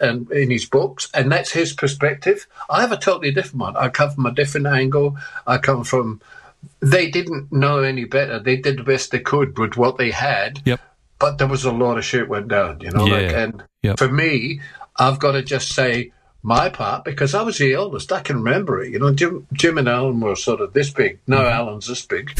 and in his books, and that's his perspective. I have a totally different one. I come from a different angle. They didn't know any better. They did the best they could with what they had. Yep. But there was a lot of shit went down, For me, I've got to just say my part, because I was the eldest. I can remember it. Jim and Alan were sort of this big. No, Alan's this big.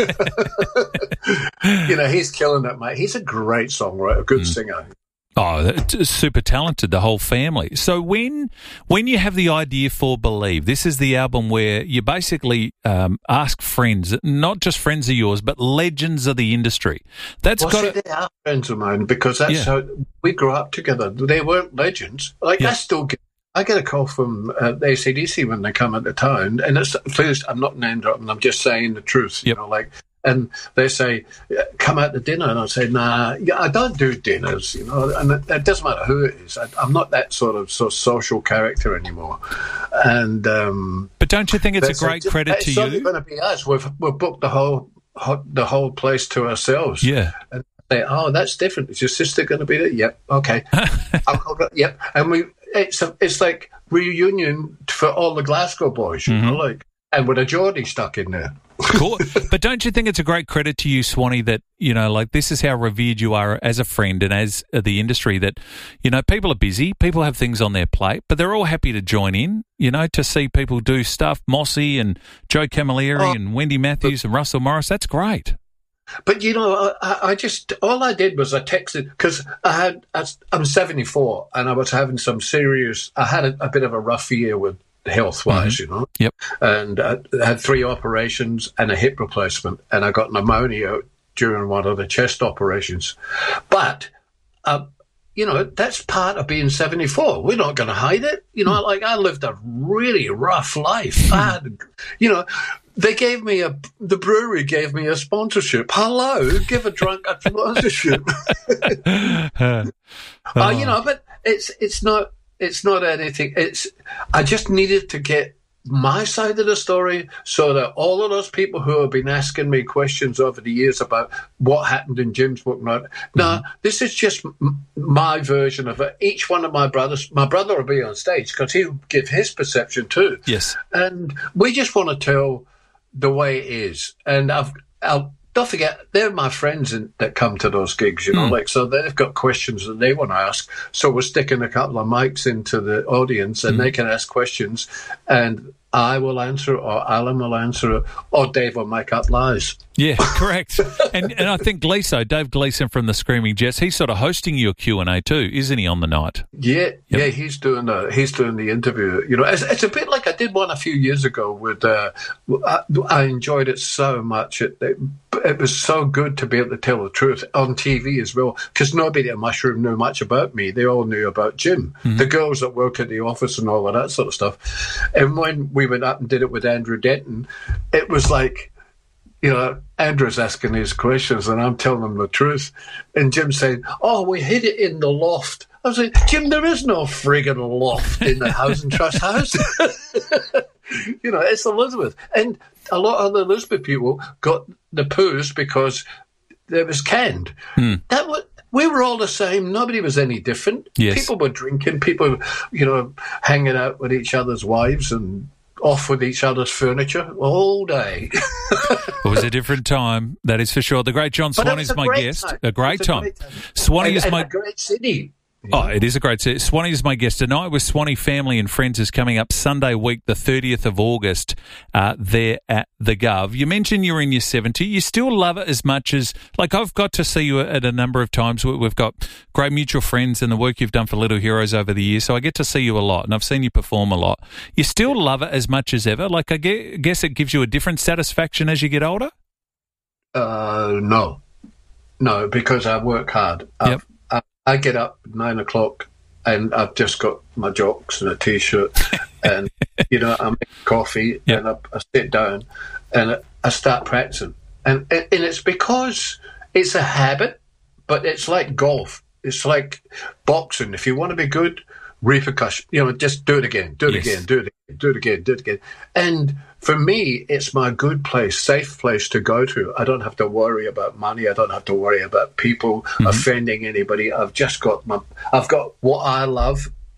He's killing it, mate. He's a great songwriter, a good singer. Oh, super talented, the whole family. So when you have the idea for Believe, this is the album where you basically ask friends, not just friends of yours, but legends of the industry. They are friends of mine, because that's how we grew up together. They weren't legends. I get a call from AC/DC when they come into town, and please, I'm not name dropping, I'm just saying the truth, and they say, come out to dinner, and I say, nah, I don't do dinners, and it doesn't matter who it is. I'm not that sort of social character anymore. And but don't you think it's a great credit to you? It's going to be us. We've booked the whole place to ourselves. Yeah. And say, oh, that's different. Is your sister going to be there? Yep. Okay. Yep. And it's like reunion for all the Glasgow boys, and with a Geordie stuck in there. Cool. But don't you think it's a great credit to you, Swanee, that, this is how revered you are as a friend and as the industry, that, people are busy, people have things on their plate, but they're all happy to join in, to see people do stuff. Mossy and Joe Camilleri and Wendy Matthews and Russell Morris, that's great. But, I just, all I did was I texted, because I'm 74 and I was having I had a bit of a rough year with health-wise, Yep. And I had 3 operations and a hip replacement, and I got pneumonia during one of the chest operations. But, that's part of being 74. We're not going to hide it. I lived a really rough life. They gave me the brewery gave me a sponsorship. Hello, give a drunk a sponsorship. But it's not anything. I just needed to get my side of the story so that all of those people who have been asking me questions over the years about what happened in Jim's book, this is just my version of it. Each one of my brother will be on stage because he'll give his perception too. Yes. And we just want to tell the way it is. And don't forget, they're my friends that come to those gigs, so they've got questions that they want to ask. So we're sticking a couple of mics into the audience and they can ask questions, and I will answer it, or Alan will answer it, or Dave will make up lies. Yeah, correct. and I think Dave Gleason from the Screaming Jets, he's sort of hosting your Q&A too, isn't he, on the night? Yeah, he's doing the interview. It's a bit like I did one a few years ago with. I enjoyed it so much. It was so good to be able to tell the truth on TV as well, because nobody at Mushroom knew much about me. They all knew about Jim, the girls that work at the office and all of that sort of stuff. And when we went up and did it with Andrew Denton, it was like, Andrew's asking these questions and I'm telling him the truth. And Jim saying, oh, we hid it in the loft. I was like, Jim, there is no friggin' loft in the Housing Trust house. It's Elizabeth. And a lot of the Elizabeth people got the poos because it was canned. We were all the same. Nobody was any different. Yes. People were drinking. People, hanging out with each other's wives and off with each other's furniture all day. It was a different time, that is for sure. The great John Swanee is my guest. A great time. Swanee is my... a great city. Oh, it is a great city. Swanee is my guest tonight with Swanee Family and Friends is coming up Sunday week, the 30th of August, there at the Gov. You mentioned you're in your 70s. You still love it as much as, I've got to see you at a number of times. We've got great mutual friends and the work you've done for Little Heroes over the years, so I get to see you a lot, and I've seen you perform a lot. You still love it as much as ever? I guess it gives you a different satisfaction as you get older? No, because I work hard. Yep. I get up at 9 o'clock and I've just got my jocks and a T-shirt and, I make coffee and I sit down and I start practicing. And it's because it's a habit, but it's like golf. It's like boxing. If you want to be good, repercussion, just do it again, do it again, do it again. And for me, it's my good place, safe place to go to. I don't have to worry about money. I don't have to worry about people offending anybody. I've got what I love,